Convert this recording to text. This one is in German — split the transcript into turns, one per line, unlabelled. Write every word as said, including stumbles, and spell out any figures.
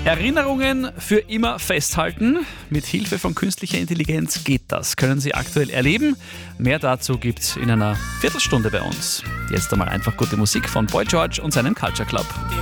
Erinnerungen für immer festhalten. Mit Hilfe von künstlicher Intelligenz geht das. Können Sie aktuell erleben. Mehr dazu gibt's in einer Viertelstunde bei uns. Jetzt einmal einfach gute Musik von Boy George und seinem Culture Club.